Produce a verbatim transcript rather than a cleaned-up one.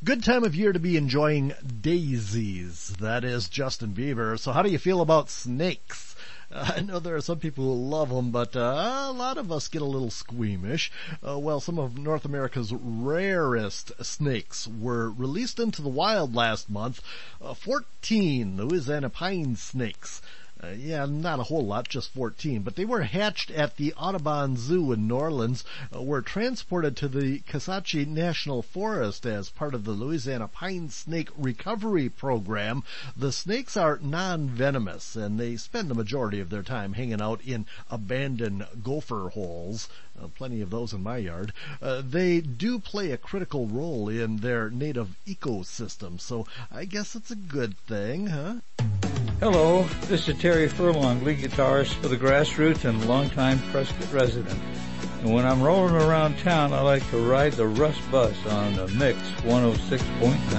good time of year to be enjoying daisies. That is Justin Bieber. So how do you feel about snakes? Uh, I know there are some people who love them, but uh, a lot of us get a little squeamish. Uh, well, some of North America's rarest snakes were released into the wild last month. Uh, fourteen Louisiana pine snakes. Uh, yeah, not a whole lot, just fourteen, but they were hatched at the Audubon Zoo in New Orleans, uh, were transported to the Kisatchie National Forest as part of the Louisiana Pine Snake Recovery Program. The snakes are non-venomous, and they spend the majority of their time hanging out in abandoned gopher holes. Uh, plenty of those in my yard. Uh, they do play a critical role in their native ecosystem, so I guess it's a good thing, huh? Hello, this is Terry Furlong, lead guitarist for the Grassroots and longtime Prescott resident. And when I'm rolling around town, I like to ride the Russ Bus on the Mix one oh six point nine.